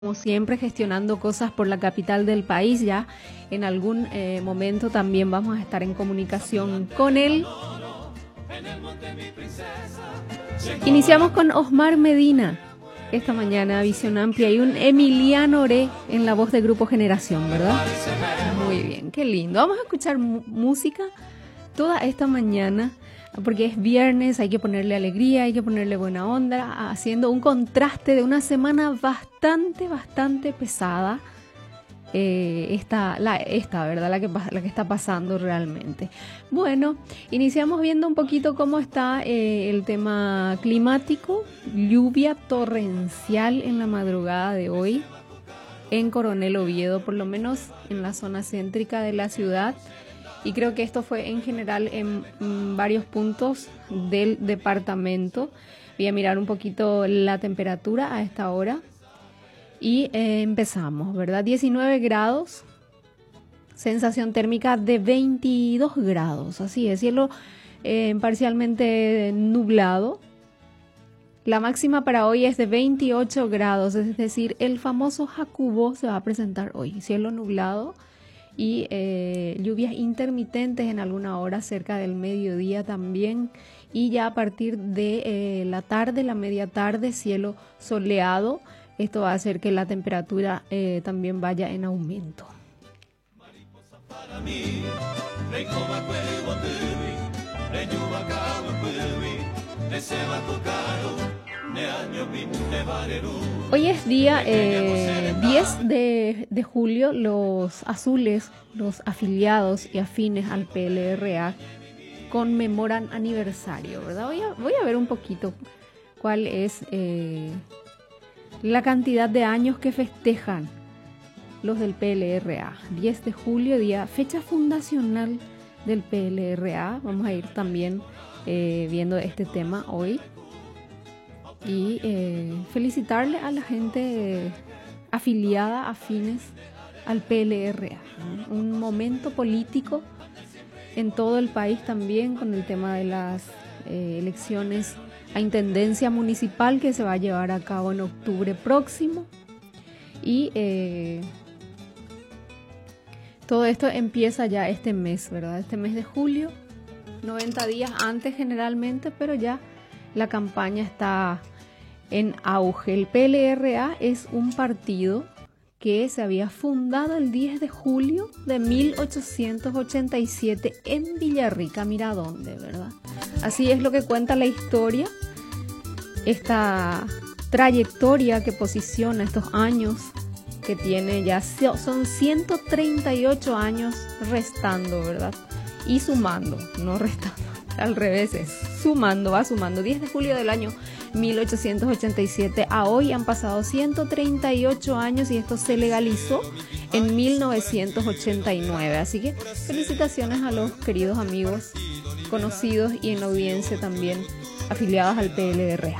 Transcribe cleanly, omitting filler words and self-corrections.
como siempre, gestionando cosas por la capital del país. Ya en algún momento también vamos a estar en comunicación con él. Iniciamos con Osmar Medina esta mañana, Visión Amplia, y un Emiliano Oré en la voz de Grupo Generación, ¿verdad? Muy bien, qué lindo. Vamos a escuchar música toda esta mañana, porque es viernes, hay que ponerle alegría, hay que ponerle buena onda, haciendo un contraste de una semana bastante pesada. Esta, ¿verdad? La que está pasando realmente. Bueno, iniciamos viendo un poquito cómo está el tema climático. Lluvia torrencial en la madrugada de hoy en Coronel Oviedo, por lo menos en la zona céntrica de la ciudad. Y creo que esto fue en general en varios puntos del departamento. Voy a mirar un poquito la temperatura a esta hora. Y empezamos, ¿verdad? 19 grados, sensación térmica de 22 grados, así es, cielo parcialmente nublado. La máxima para hoy es de 28 grados, es decir, el famoso Jacubo se va a presentar hoy, cielo nublado y lluvias intermitentes en alguna hora cerca del mediodía también. Y ya a partir de la tarde, la media tarde, cielo soleado. Esto va a hacer que la temperatura también vaya en aumento. Hoy es día 10 de julio. Los azules, los afiliados y afines al PLRA conmemoran aniversario, ¿verdad? Voy a ver un poquito cuál es la cantidad de años que festejan los del PLRA. 10 de julio, fecha fundacional del PLRA. Vamos a ir también viendo este tema hoy. Y felicitarle a la gente afiliada, afines al PLRA. Un momento político en todo el país también, con el tema de las elecciones a intendencia municipal que se va a llevar a cabo en octubre próximo. Y todo esto empieza ya este mes, ¿verdad? Este mes de julio, 90 días antes generalmente, pero ya la campaña está en auge. El PLRA es un partido que se había fundado el 10 de julio de 1887 en Villarrica, mira dónde, ¿verdad? Así es lo que cuenta la historia, esta trayectoria que posiciona estos años que tiene ya, son 138 años restando, ¿verdad? Y sumando, no restando, al revés es sumando, va sumando. 10 de julio del año 1887 a hoy han pasado 138 años y esto se legalizó en 1989. Así que felicitaciones a los queridos amigos, conocidos y en audiencia también afiliados al PLRA.